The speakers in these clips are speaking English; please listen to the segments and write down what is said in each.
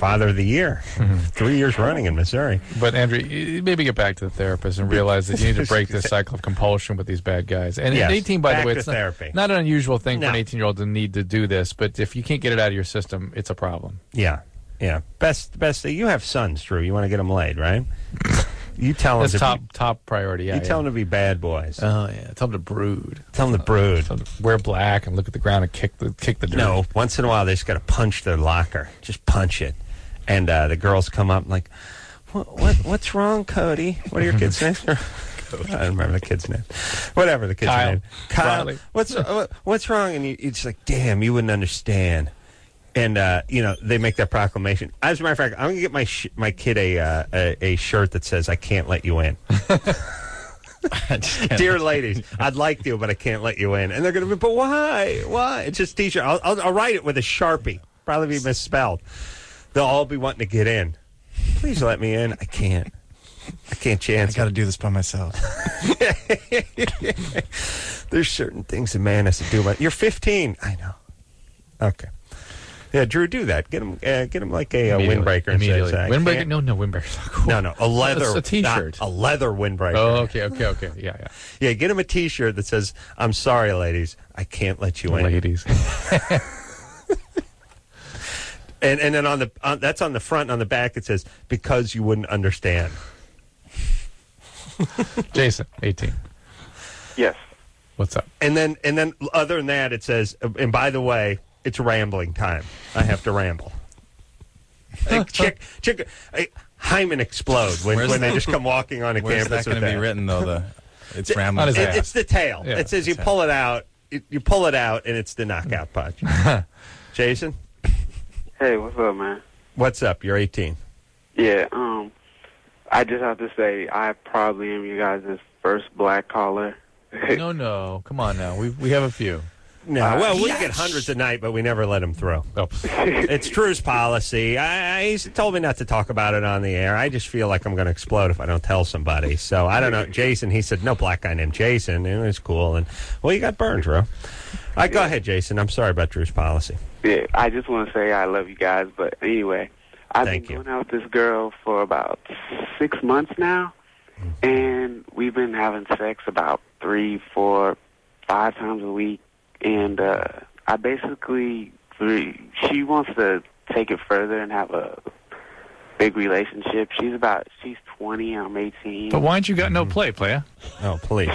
Father of the Year, 3 years running in Missouri. But, Andrew, you maybe get back to the therapist and realize that you need to break this cycle of compulsion with these bad guys. And Yes, 18, by the way, it's not an unusual thing for an 18-year-old to need to do this, but if you can't get it out of your system, it's a problem. Yeah. Best. You have sons, Drew. You want to get them laid, right? You tell them that's top priority. Yeah, tell them to be bad boys. Oh yeah, tell them to brood. Tell them to brood. Tell them to wear black and look at the ground and kick the dirt. No, once in a while they just got to punch their locker. Just punch it, and the girls come up like, "What's wrong, Cody? What are your kids' names?" I don't remember the kid's name. Whatever the kid's name. Kyle. What's wrong? And it's like, damn, you wouldn't understand. And they make that proclamation. As a matter of fact, I'm gonna get my kid a shirt that says "I can't let you in." Dear ladies, I'd like to, but I can't let you in. And they're gonna be, but why? Why? It's just T-shirt. I'll write it with a Sharpie. Probably be misspelled. They'll all be wanting to get in. Please let me in. I can't chance. I got to do this by myself. There's certain things a man has to do. You're 15. I know. Okay. Yeah, Drew, do that. Get him like a windbreaker. And Immediately. Says, windbreaker? No, windbreaker's not cool. No, a leather. It's a T-shirt. A leather windbreaker. Oh, okay. Yeah. Yeah, get him a T-shirt that says, "I'm sorry, ladies, I can't let you in." Ladies. and then that's on the front. On the back, it says, "Because you wouldn't understand." Jason, 18. Yes. What's up? And then other than that, it says, and by the way, it's rambling time. I have to ramble. Hymen explode when they just come walking on a campus. Where's that going to be written, though? It's rambling. It's the tail. Yeah. It says you pull it out. You pull it out, and it's the knockout punch. Jason? Hey, what's up, man? What's up? You're 18. Yeah, I just have to say I probably am you guys' first black caller. No. Come on now. We have a few. No, we get hundreds a night, but we never let them through. Oh. It's Drew's policy. He's told me not to talk about it on the air. I just feel like I'm going to explode if I don't tell somebody. So I don't know. Jason, he said, no black guy named Jason. And it was cool. And, well, you got burned, Drew. All right, go ahead, Jason. I'm sorry about Drew's policy. Yeah, I just want to say I love you guys. But anyway, I've been going out with this girl for about 6 months now. And we've been having sex about 3, 4, 5 times a week. And I basically, she wants to take it further and have a big relationship. She's 20, I'm 18. But why ain't you got no play, player? Oh, please.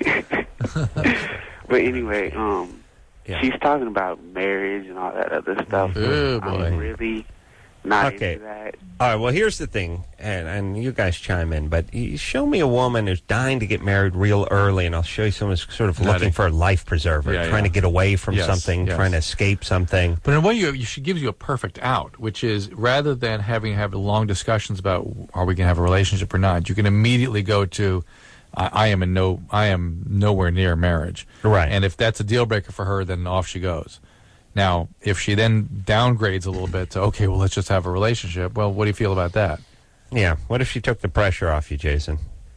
But anyway, she's talking about marriage and all that other stuff. Oh, boy. I'm really not into that. All right, well, here's the thing, and you guys chime in, but you show me a woman who's dying to get married real early, and I'll show you someone who's sort of looking for a life preserver, trying to get away from something, trying to escape something. But in a way, she gives you a perfect out, which is rather than having to have long discussions about are we going to have a relationship or not, you can immediately go to I am nowhere near marriage. Right. And if that's a deal breaker for her, then off she goes. Now, if she then downgrades a little bit to, okay, well, let's just have a relationship, well, what do you feel about that? Yeah. What if she took the pressure off you, Jason?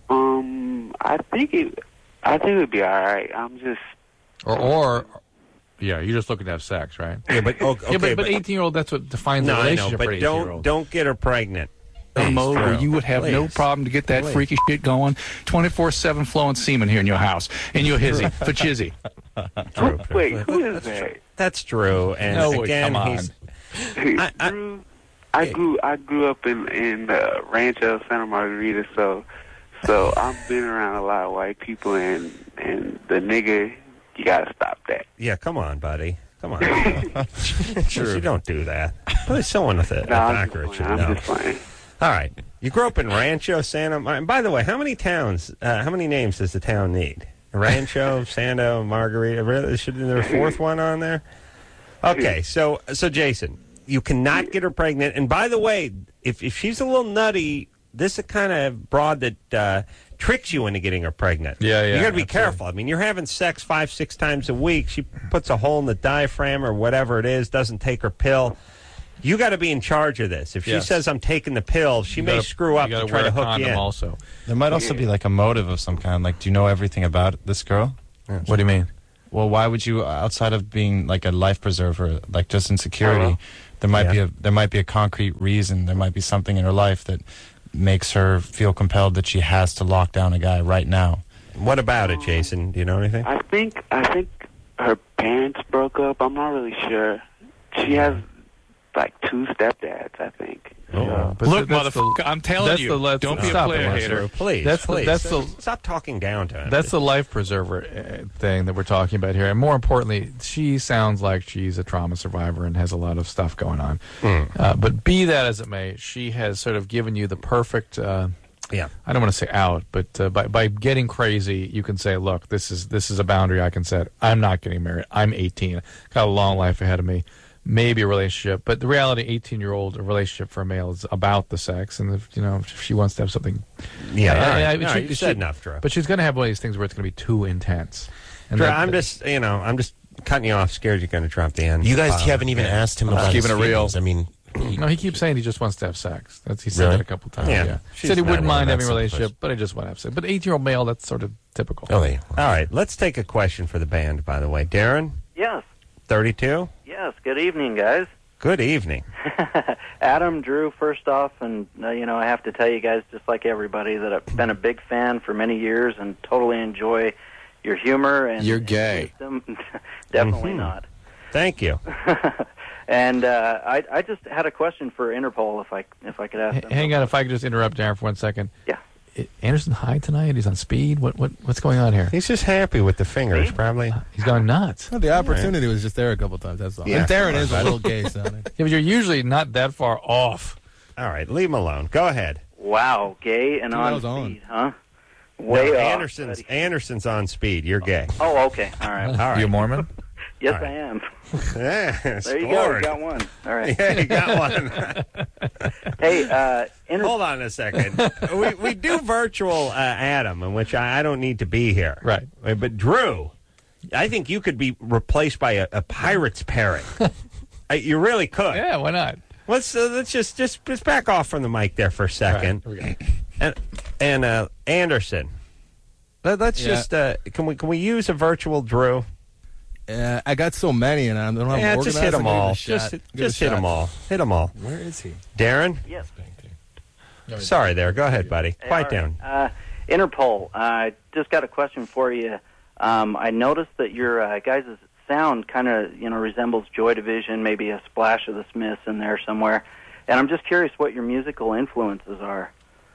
I think it would be all right. I'm just... Or you're just looking to have sex, right? Yeah, but... Okay, yeah, but 18-year-old, that's what defines a relationship for 18-year-old. Don't get her pregnant. Mode where you would have no problem to get that freaky shit going. 24/7 flowing semen here in your house, in your hizzy, for chizzy. True. Wait, who is that? That's Drew. And again, he's... Drew, I grew up in Rancho Santa Margarita, so I've been around a lot of white people, and the nigga, you gotta stop that. Yeah, come on, buddy. Come on. Sure. You don't do that. Put someone with a doctorate should know. I'm just playing. All right. You grew up in Rancho Santa Margarita. And by the way, how many names does the town need? Rancho, Santa Margarita. Really? Is there a fourth one on there? Okay, so Jason, you cannot get her pregnant. And by the way, if she's a little nutty, this is the kind of broad that tricks you into getting her pregnant. Yeah. You got to be careful. I mean, you're having sex 5-6 times a week. She puts a hole in the diaphragm or whatever it is, doesn't take her pill. You got to be in charge of this. If she says I'm taking the pill, she may screw up to try to hook you in. Also. There might also be like a motive of some kind. Like, do you know everything about this girl? What do you mean? Well, why would you, outside of being like a life preserver, like just in security, There might be a concrete reason. There might be something in her life that makes her feel compelled that she has to lock down a guy right now. What about it, Jason? Do you know anything? I think her parents broke up. I'm not really sure. She has like 2 stepdads, I think. Oh. But look, motherfucker, I'm telling you, don't be a player hater. Please, stop talking down to him. That's the life preserver thing that we're talking about here. And more importantly, she sounds like she's a trauma survivor and has a lot of stuff going on. But be that as it may, she has sort of given you the perfect... I don't want to say out, but by getting crazy, you can say, look, this is a boundary I can set. I'm not getting married. I'm 18. Got a long life ahead of me. Maybe a relationship, but the reality, 18-year-old, a relationship for a male is about the sex, and if she wants to have something, you said enough, Drew. But she's going to have one of these things where it's going to be too intense. And Drew, I'm just cutting you off, scared you're going to drop the end. You guys haven't even asked him about keeping his it real. feelings. I mean, no, he keeps saying he just wants to have sex. He said Really? that a couple times. Yeah. He said he wouldn't mind having a that's relationship, but he just want to have sex. But 18-year-old male, that's sort of typical. oh, they. All right, let's take a question for the band, by the way. Darren, Yes. 32? Yes. Good evening, guys. Good evening. Adam, Drew, first off, and I have to tell you guys, just like everybody, that I've been a big fan for many years and totally enjoy your humor. And You're gay. Definitely not. Thank you. And I just had a question for Interpol, if I could ask them. Hang on, if I could just interrupt Darren for 1 second. Yeah. Anderson high tonight? He's on speed? What's going on here? He's just happy with the fingers, probably. He's going nuts. Well, the opportunity was just there a couple times, that's all. Yeah. And Darren is a little gay sounding. Yeah, but you're usually not that far off. All right, leave him alone. Go ahead. Wow, gay and on speed, on. huh? Way off. Anderson's on speed. You're gay. Oh, okay. All right. All right. You a Mormon? Yes, All right. I am. Yeah, There you go. You got one. All right. Yeah, you got one. Hey, Hold on a second. we do virtual Adam, in which I don't need to be here. Right. But Drew, I think you could be replaced by a pirate's parrot. You really could. Yeah, why not? Let's just back off from the mic there for a second. Right, here we go. And Anderson, let's just can we use a virtual Drew? I got so many, and I don't have them just organized. hit them all. Just Hit them all. Hit them all. Where is he? Darren? Yes. Sorry there. Go ahead, buddy. Quiet down. Interpol, I just got a question for you. I noticed that your guys' sound kind of resembles Joy Division, maybe a splash of the Smiths in there somewhere. And I'm just curious what your musical influences are.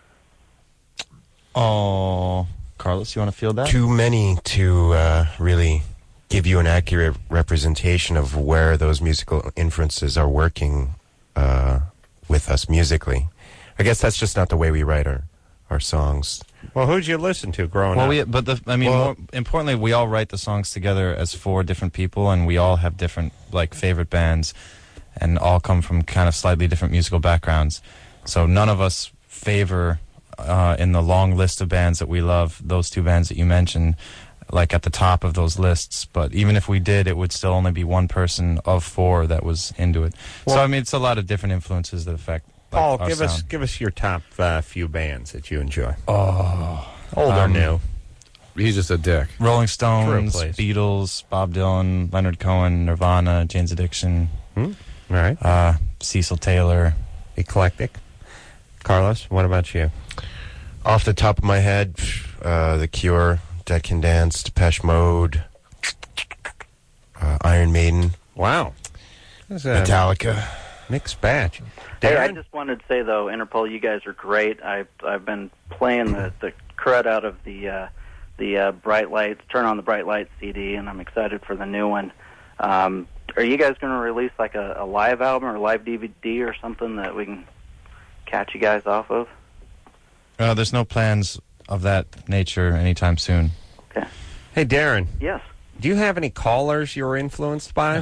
Oh, Carlos, you want to field that? Too many to really give you an accurate representation of where those musical influences are working with us musically. I guess that's just not the way we write our songs. Well, who'd you listen to growing up? More importantly, we all write the songs together as 4 different people, and we all have different favorite bands, and all come from kind of slightly different musical backgrounds. So none of us favor in the long list of bands that we love those 2 bands that you mentioned, like at the top of those lists. But even if we did, it would still only be one person of 4 that was into it. So it's a lot of different influences that affect. Paul, our sound. give us your top few bands that you enjoy. Oh, old or new? He's just a dick. Rolling Stones, True, please. Beatles, Bob Dylan, Leonard Cohen, Nirvana, Jane's Addiction. All right. Cecil Taylor. Eclectic. Carlos, what about you? Off the top of my head, The Cure, Dead Can Dance, Depeche Mode, Iron Maiden. Wow. Metallica. Mixed batch. Hey, Darren? I just wanted to say, though, Interpol, you guys are great. I've been playing the crud out of the Bright Lights, Turn on the Bright Lights CD, and I'm excited for the new one. Are you guys going to release like a live album or a live DVD or something that we can catch you guys off of? There's no plans of that nature anytime soon. Okay. Hey, Darren. Yes. Do you have any callers you're influenced by?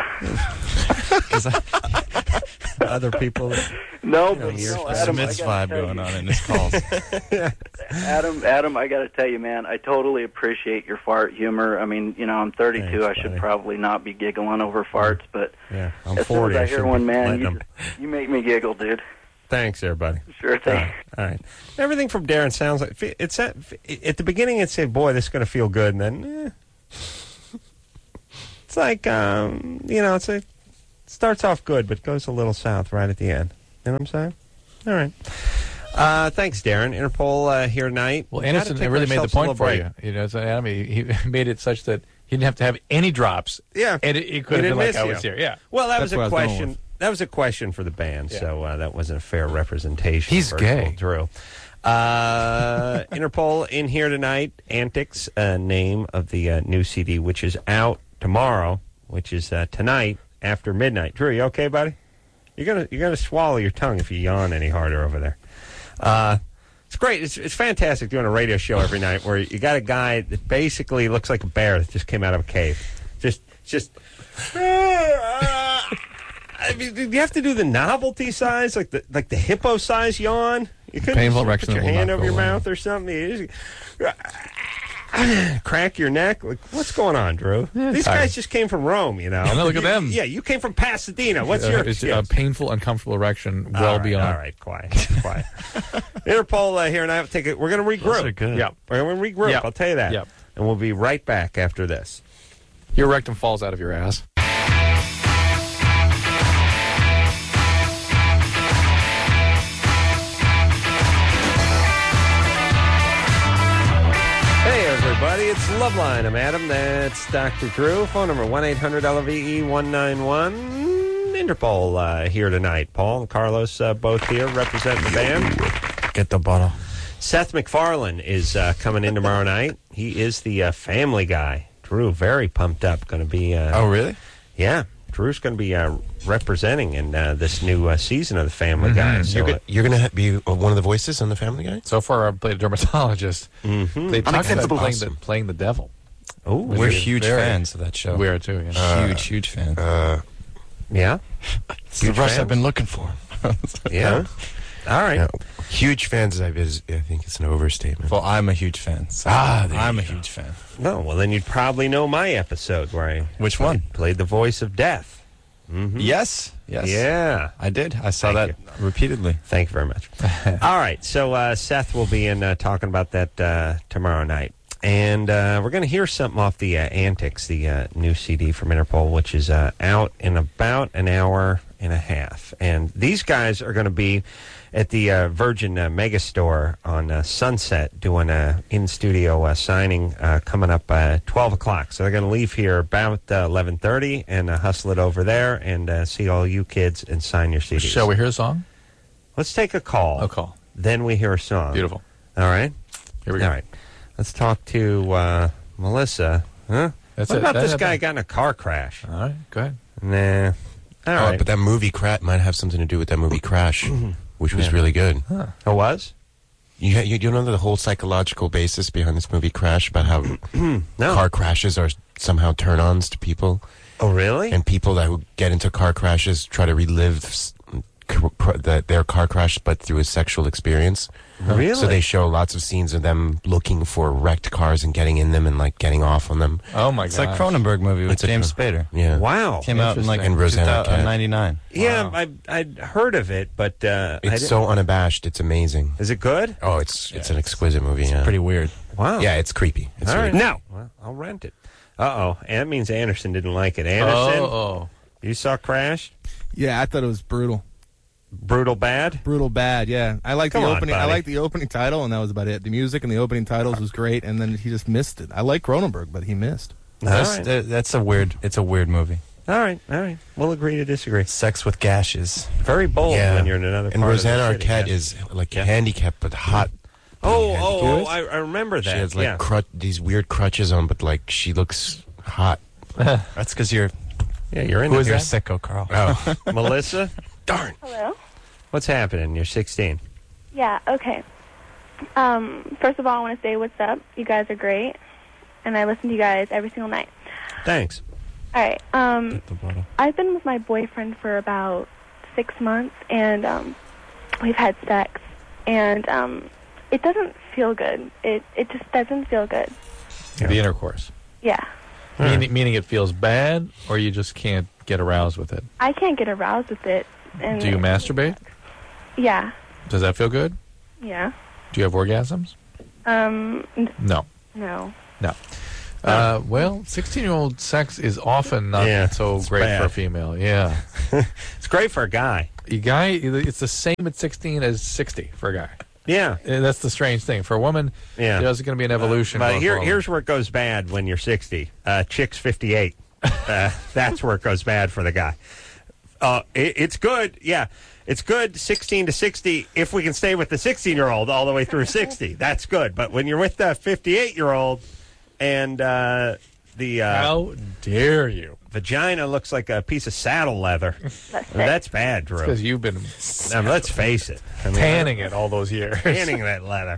Other people? No, but Adam, Smith's vibe going on in his calls. Adam, I got to tell you, man, I totally appreciate your fart humor. I mean, I'm 32. Thanks, I should buddy. probably not be giggling over farts, but Yeah, I'm as 40. soon as I should hear be one, man, letting them. you make me giggle, dude. Thanks, everybody. Sure thing. All right. Everything from Darren sounds like it's at the beginning. It said, "Boy, this is going to feel good," and then it's like it's starts off good, but goes a little south right at the end. You know what I'm saying? All right. Thanks, Darren. Interpol here tonight. Well, Anderson really made the point for you. You know, so Adam, he made it such that he didn't have to have any drops. Yeah, and it could have been like I was here. Yeah. Well, that was a question. That was a question for the band, so that wasn't a fair representation. He's gay, Drew. Interpol in here tonight. Antics, name of the new CD, which is out tomorrow, which is tonight after midnight. Drew, you okay, buddy? You're gonna swallow your tongue if you yawn any harder over there. It's great. It's fantastic doing a radio show every night where you got a guy that basically looks like a bear that just came out of a cave. Just. I mean, do you have to do the novelty size, like the hippo size yawn? You couldn't painful erection. Put your hand over your mouth or something. You just, crack your neck. Like, what's going on, Drew? These guys just came from Rome, you know. Look at them. Yeah, you came from Pasadena. What's your it's a painful, uncomfortable erection beyond. All right, quiet. Interpol here, and I have to take it. We're going to regroup. Those are good. Yep. We're going to regroup. Yep. I'll tell you that. Yep. And we'll be right back after this. Your rectum falls out of your ass. Hey, everybody, it's Loveline. I'm Adam. That's Dr. Drew. Phone number 1-800-LOVE-191. Interpol here tonight. Paul and Carlos both here representing the band. Get the bottle. Seth MacFarlane is coming in tomorrow night. He is the Family Guy. Drew, very pumped up. Going to be... oh, really? Yeah. Drew's going to be representing in this new season of the Family Guy. So you're going to be one of the voices on the Family Guy? So far, I've played a dermatologist. Mm-hmm. They talked about playing the devil. Oh, we're huge fans of that show. We are too. Yeah. Huge fans. Yeah? It's the Russ I've been looking for. Yeah? All right. Yeah. Huge fans, I think it's an overstatement. Well, I'm a huge fan. So I'm a huge fan. No, well, then you'd probably know my episode where I... Which one? Played the voice of death. Mm-hmm. Yes. Yeah. I did. I saw that repeatedly. Thank you very much. All right, so Seth will be in talking about that tomorrow night. And we're going to hear something off the Antics, the new CD from Interpol, which is out in about an hour and a half. And these guys are going to be at the Virgin Megastore on Sunset doing an in-studio signing coming up 12 o'clock. So they're going to leave here about 11:30 and hustle it over there and see all you kids and sign your CDs. Shall we hear a song? Let's take a call. A call. Then we hear a song. Beautiful. All right? Here we go. All right. Let's talk to Melissa. Huh? What about this guy got in a car crash? All right, go ahead. Nah. All right. But that movie might have something to do with that movie Crash, which was really good. Huh. It was? You know the whole psychological basis behind this movie Crash about how car crashes are somehow turn-ons to people? Oh, really? And people that who get into car crashes try to relive their car crash, but through a sexual experience. Really? So they show lots of scenes of them looking for wrecked cars and getting in them and like getting off on them. Oh my god! It's like Cronenberg movie with James Spader. Yeah. Wow. Came out in like and Rosanna Arquette. 99. Yeah, wow. I'd heard of it, but it's so unabashed. It's amazing. Is it good? Oh, it's an exquisite movie. It's pretty weird. Wow. Yeah, it's creepy. It's all right. really No. Well, I'll rent it. Uh-oh. And that means Anderson didn't like it. Anderson? Oh. You saw Crash? Yeah, I thought it was brutal. Brutal bad? Brutal bad, yeah. I like the opening. Buddy. I like the opening title, and that was about it. The music and the opening titles was great, and then he just missed it. I like Cronenberg, but he missed. That's a weird. It's a weird movie. All right. We'll agree to disagree. Sex with gashes. Very bold when you're in another part and Rosanna of the city, Arquette is like handicapped but hot. I remember that. She has like these weird crutches on, but like she looks hot. That's because you're. Yeah, you're in. Who is that? Sicko, Carl. Oh, Melissa. Darn. Hello. What's happening? You're 16. Yeah. Okay. First of all, I want to say what's up. You guys are great, and I listen to you guys every single night. Thanks. All right. I've been with my boyfriend for about 6 months, and we've had sex, and it doesn't feel good. It just doesn't feel good. The intercourse. Yeah. Meaning it feels bad, or you just can't get aroused with it? I can't get aroused with it. And do you masturbate? Yeah. Does that feel good? Yeah. Do you have orgasms? No. No. Well, 16-year-old sex is often not so great bad for a female. Yeah. It's great for a guy. It's the same at 16 as 60 for a guy. Yeah. That's the strange thing. For a woman, there's going to be an evolution. But here's where it goes bad when you're 60. Chick's 58. That's where it goes bad for the guy. It's good. Yeah. It's good 16 to 60 if we can stay with the 16-year-old all the way through 60. That's good. But when you're with the 58-year-old and how dare you? Vagina looks like a piece of saddle leather. That's bad, Drew. Because you've been let's face it. Tanning it all those years. Tanning that leather.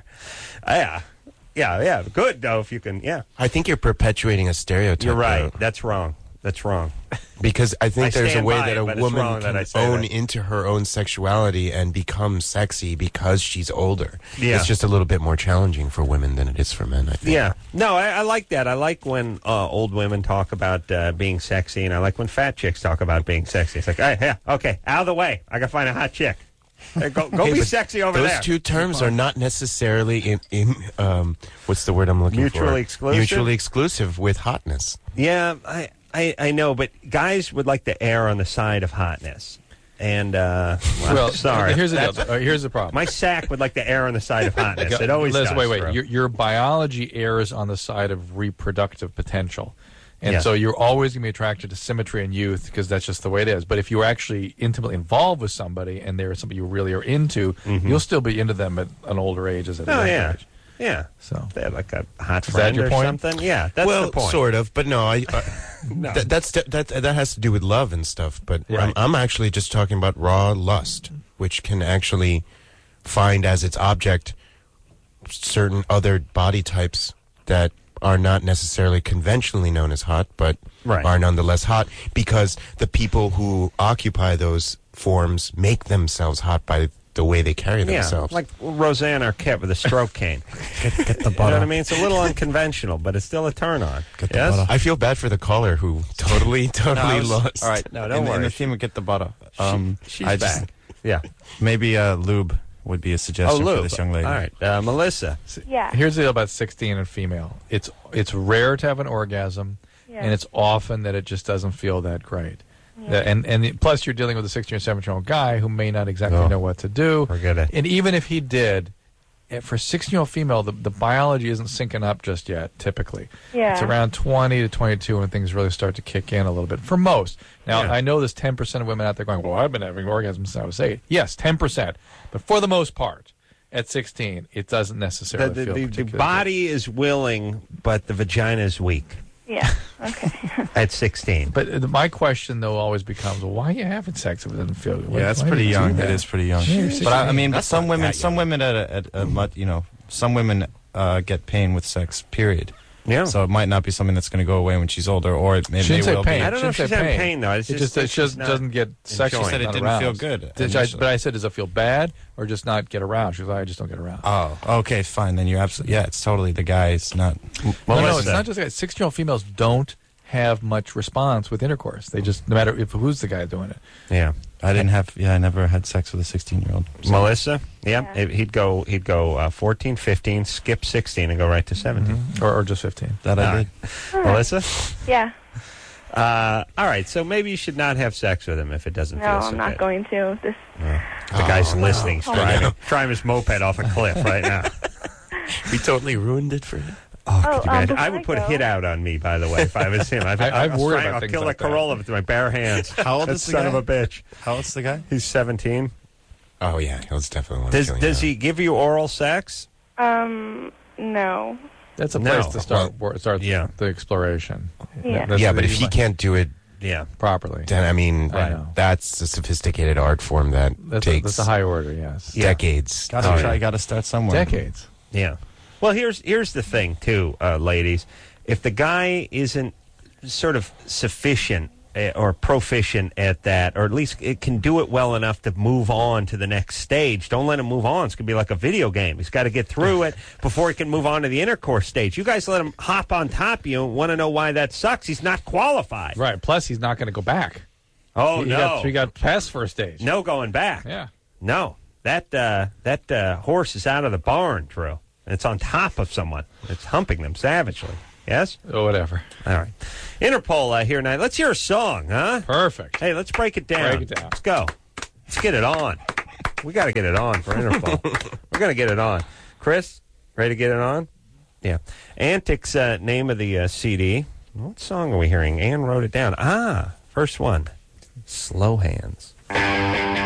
Yeah. Good, though, if you can, I think you're perpetuating a stereotype. You're right. Though. That's wrong. Because I think there's a way that a but woman can own that. into her own sexuality and become sexy because she's older. Yeah. It's just a little bit more challenging for women than it is for men, I think. Yeah. No, I like that. I like when old women talk about being sexy, and I like when fat chicks talk about being sexy. It's like, hey, okay, out of the way. I got to find a hot chick. Hey, go be sexy over there. Those two terms are not necessarily what's the word I'm looking for? Mutually exclusive? Mutually exclusive with hotness. Yeah, I know, but guys would like to err on the side of hotness. And, well, sorry. Here's the problem. My sack would like to err on the side of hotness. It always does. Wait. Your biology errs on the side of reproductive potential. And so you're always going to be attracted to symmetry and youth because that's just the way it is. But if you're actually intimately involved with somebody and they're somebody you really are into, you'll still be into them at an older age as at a younger age. Yeah. So they have like a hot friend or something. Yeah, that's the point. Sort of, but no, that has to do with love and stuff. But I'm actually just talking about raw lust, which can actually find as its object certain other body types that are not necessarily conventionally known as hot, but are nonetheless hot because the people who occupy those forms make themselves hot by the way they carry themselves. Like Roseanne Arquette with a stroke cane. Get the butter. You know what I mean? It's a little unconventional, but it's still a turn on. Yes? I feel bad for the caller who totally lost. All right, no, don't worry. In the theme of Get the Butter, she's back. Maybe lube would be a suggestion for this young lady. All right, Melissa. Yeah. Here's the deal about 16 and female. It's rare to have an orgasm, and it's often that it just doesn't feel that great. Yeah. And plus, you're dealing with a 16 or 17-year-old guy who may not exactly know what to do. Forget it. And even if he did, for a 16-year-old female, the biology isn't syncing up just yet, typically. Yeah. It's around 20 to 22 when things really start to kick in a little bit, for most. Now, I know there's 10% of women out there going, well, I've been having orgasms since I was 8. Yes, 10%. But for the most part, at 16, it doesn't necessarily feel particularly the body is willing, but the vagina is weak. Yeah, okay. At 16. But my question, though, always becomes, well, why are you having sex if it doesn't feel good? Yeah, that's pretty young. It is pretty young. Yeah, but I mean, some women some women get pain with sex, period. Yeah. So it might not be something that's going to go away when she's older, or it may well pain. be. I don't know if she's having pain, though. It just doesn't get sexual. She said it didn't feel good. But I said, does it feel bad or just not get around? She goes, I just don't get around. Oh, okay, fine. Then you're absolutely, it's totally the guy's not. No, it's not just that. 16-year-old females don't have much response with intercourse. They just, no matter who's the guy doing it. Yeah. I never had sex with a 16-year-old. So. Melissa? Yeah. He'd go 14, 15, skip 16 and go right to 17. Mm-hmm. Or just 15. That I did. Right. Melissa? Yeah. All right, so maybe you should not have sex with him if it doesn't feel so good. No, I'm not going to. The guy's listening. He's driving his moped off a cliff right now. We totally ruined it for him. Oh, could you imagine? I would put a hit out on me, by the way, if I was him. I'll kill a Corolla with my bare hands. How old is the guy? Son of a bitch. How old's the guy? He's 17. Oh, yeah. He'll definitely want to kill you. Does he give you oral sex? No. That's a place to start the exploration. Yeah. But if he can't do it properly, then, I mean, that's a sophisticated art form that takes... That's a high order, yes. Decades. Got to start somewhere. Decades. Yeah. Well, here's the thing, too, ladies. If the guy isn't sort of sufficient or proficient at that, or at least it can do it well enough to move on to the next stage, don't let him move on. It's going to be like a video game. He's got to get through it before he can move on to the intercourse stage. You guys let him hop on top of you and want to know why that sucks. He's not qualified. Right. Plus, he's not going to go back. Oh, He got past first stage. No going back. Yeah. No. That horse is out of the barn, Drew. And it's on top of someone. It's humping them savagely. Yes? Oh, whatever. All right. Interpol here tonight. Let's hear a song, huh? Perfect. Hey, let's break it down. Break it down. Let's go. Let's get it on. We got to get it on for Interpol. We're going to get it on. Chris, ready to get it on? Yeah. Antics, name of the CD. What song are we hearing? Ann wrote it down. First one. Slow Hands.